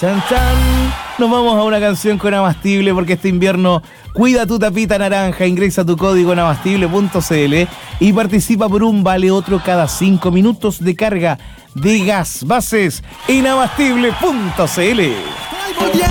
Chan, chan. Nos vamos a una canción con Abastible porque este invierno cuida tu tapita naranja, ingresa tu código en abastible.cl y participa por un vale otro cada 5 minutos de carga de gas. Bases en abastible.cl.